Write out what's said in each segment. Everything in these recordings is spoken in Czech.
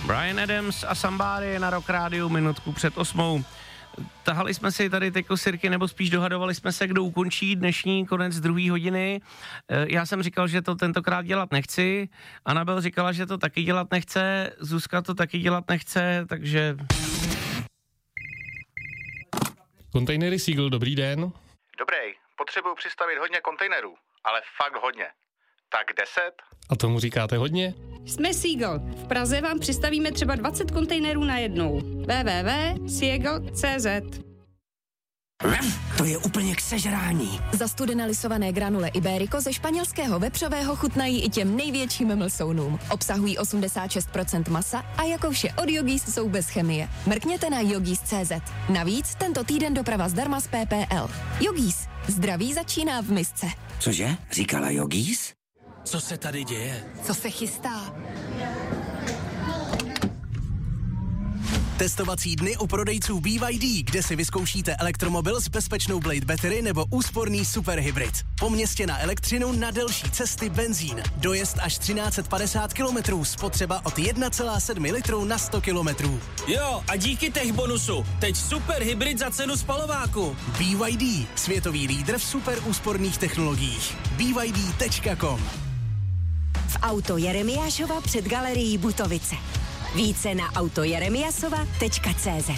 Bryan Adams a Somebody na Rock Rádiu minutku před 8. Tahali jsme si tady teďko sirky, nebo spíš dohadovali jsme se, kdo ukončí dnešní konec 2. hodiny. Já jsem říkal, že to tentokrát dělat nechci. Anabel říkala, že to taky dělat nechce. Zuzka to taky dělat nechce, takže... Kontejnery Seagull, dobrý den. Dobrý, potřebuju přistavit hodně kontejnerů, ale fakt hodně. Tak 10? A tomu říkáte hodně? Jsme Seagull. V Praze vám přistavíme třeba 20 kontejnerů najednou. www.seagull.cz. To je úplně k sežrání. Zastudené lisované granule Iberico ze španělského vepřového chutnají i těm největším mlsounům. Obsahují 86% masa a jako vše od Yogis jsou bez chemie. Mrkněte na yogis.cz. Navíc tento týden doprava zdarma z PPL. Yogis. Zdraví začíná v misce. Cože? Říkala Yogis? Co se tady děje? Co se chystá? Testovací dny u prodejců BYD, kde si vyzkoušíte elektromobil s bezpečnou Blade Battery nebo úsporný superhybrid. Po městě na elektřinu, na delší cesty benzín. Dojezd až 1350 km, spotřeba od 1,7 litru na 100 km. Jo, a díky tech bonusu, teď superhybrid za cenu spalováku. BYD, světový lídr v super úsporných technologiích. BYD.com. V Auto Jeremiášova před galerií Butovice. Více na autojeremiasova.cz.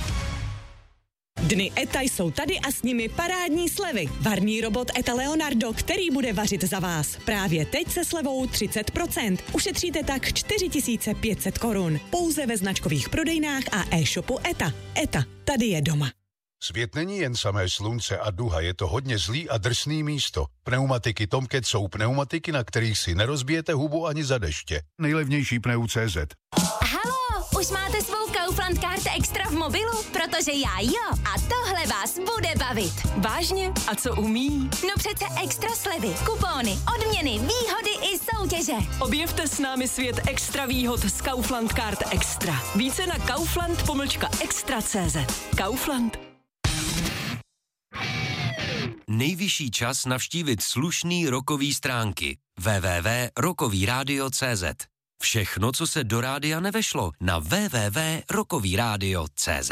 Dny ETA jsou tady a s nimi parádní slevy. Varný robot ETA Leonardo, který bude vařit za vás. Právě teď se slevou 30%. Ušetříte tak 4500 korun. Pouze ve značkových prodejnách a e-shopu ETA. ETA, tady je doma. Svět není jen samé slunce a duha, je to hodně zlý a drsný místo. Pneumatiky Tomcat jsou pneumatiky, na kterých si nerozbijete hubu ani za deště. Nejlevnější pneu.cz. Halo, už máte svou Kaufland Card Extra v mobilu? Protože já jo. A tohle vás bude bavit. Vážně? A co umí? No přece extra slevy, kupóny, odměny, výhody i soutěže. Objevte s námi svět extra výhod z Kaufland Card Extra. Více na kaufland.extra.cz. Kaufland. Nejvyšší čas navštívit slušný rockový stránky www.rockovyradio.cz. Všechno, co se do rádia nevešlo, na www.rockovyradio.cz.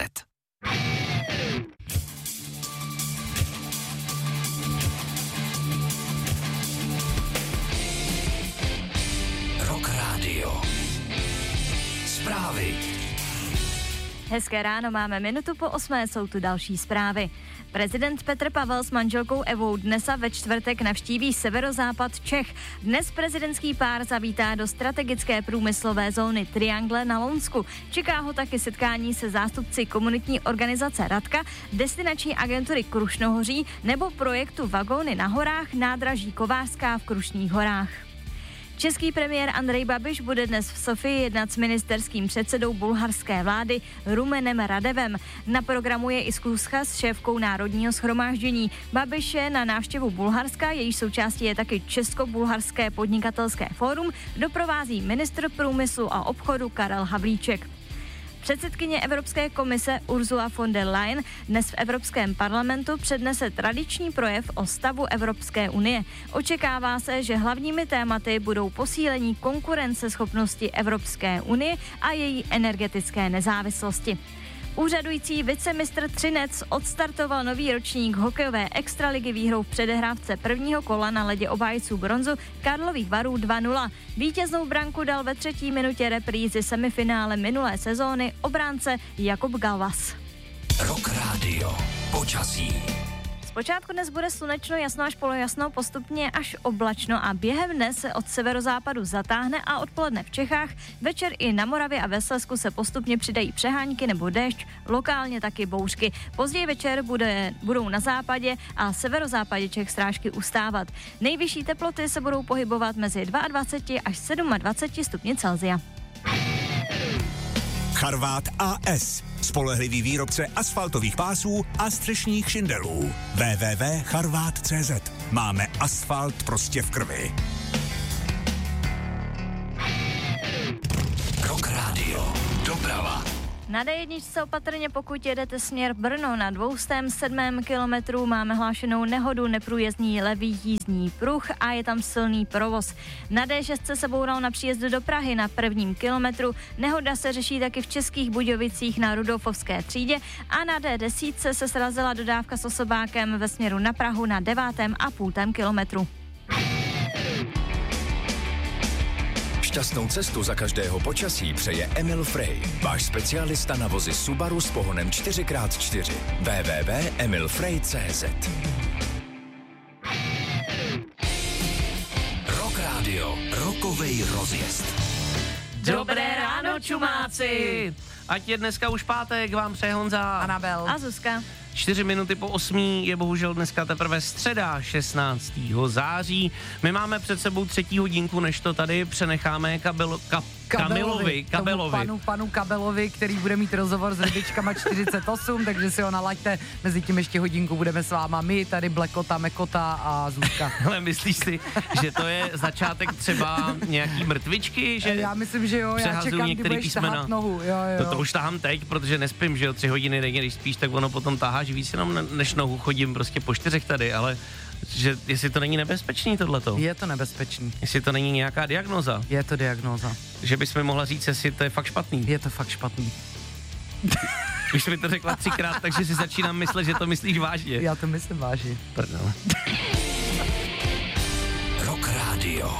Rock Radio. Zprávy. Hezké ráno, máme minutu po 8, jsou tu další zprávy. Prezident Petr Pavel s manželkou Evou dnes a ve čtvrtek navštíví severozápad Čech. Dnes prezidentský pár zavítá do strategické průmyslové zóny Triangle na Lounsku. Čeká ho taky setkání se zástupci komunitní organizace Radka, destinační agentury Krušnohoří nebo projektu Vagóny na horách nádraží Kovářská v Krušných horách. Český premiér Andrej Babiš bude dnes v Sofii jednat s ministerským předsedou bulharské vlády Rumenem Radevem. Na programu je i schůzka s šéfkou Národního shromáždění. Babiš je na návštěvu Bulharska, jejíž součástí je taky Česko-bulharské podnikatelské fórum, doprovází ministr průmyslu a obchodu Karel Havlíček. Předsedkyně Evropské komise Ursula von der Leyen dnes v Evropském parlamentu přednese tradiční projev o stavu Evropské unie. Očekává se, že hlavními tématy budou posílení konkurenceschopnosti Evropské unie a její energetické nezávislosti. Úřadující vicemistr Třinec odstartoval nový ročník hokejové extraligy výhrou v předehrávce prvního kola na ledě obhájců bronzu Karlových Varů 2-0. Vítěznou branku dal ve 3. minutě reprízy semifinále minulé sezóny obránce Jakub Galvas. Rock Radio. Počasí. Zpočátku dnes bude slunečno, jasno až polojasno, postupně až oblačno a během dne se od severozápadu zatáhne a odpoledne v Čechách, večer i na Moravě a ve Slezsku se postupně přidají přehánky nebo déšť, lokálně taky bouřky. Později večer budou na západě a severozápadě Čech srážky ustávat. Nejvyšší teploty se budou pohybovat mezi 22 až 27 stupni Celsia. Charvát AS. Spolehlivý výrobce asfaltových pásů a střešních šindelů. www.charvat.cz. Máme asfalt prostě v krvi. Rock Radio. Doprava. Na D1 opatrně, pokud jedete směr Brno, na 207. kilometru máme hlášenou nehodu, neprůjezdný levý jízdní pruh a je tam silný provoz. Na D6 se boural na příjezdu do Prahy na 1. kilometru, nehoda se řeší taky v Českých Budějovicích na Rudolfovské třídě a na D10 se srazila dodávka s osobákem ve směru na Prahu na 9,5 kilometru. Šťastnou cestu za každého počasí přeje Emil Frey, váš specialista na vozy Subaru s pohonem 4x4. www.emilfrey.cz. Rock Radio, rokovej rozjezd. Dobré ráno, čumáci! Ať je dneska už pátek, vám přeje Honza, Anabel a Zuzka. 4 minuty po 8 je bohužel dneska teprve středa 16. září. My máme před sebou 3. hodinku, než to tady přenecháme Kabelovi. Panu Kabelovi, který bude mít rozhovor s rybičkama 48, takže si ho nalaďte. Mezi tím ještě hodinku budeme s váma my, tady Blekota, Mekota a Zuzka. Ale myslíš si, že to je začátek třeba nějaký mrtvičky? Že já myslím, že jo, já čekám, kdy budeš tahat nohu. Jo. To už tahám teď, protože nespím, že jo, 3 hodiny denně, když spíš, tak ono potom taháš víc jenom než nohu, chodím prostě po 4 tady, ale že jestli to není nebezpečný tohleto. Je to nebezpečný. Jestli to není nějaká diagnóza. Je to diagnóza. Že bychom mohla říct, jestli to je fakt špatný. Je to fakt špatný. Už mi to řekla 3krát, takže si začínám myslet, že to myslíš vážně. Já to myslím vážně. Prdele. Rock Radio.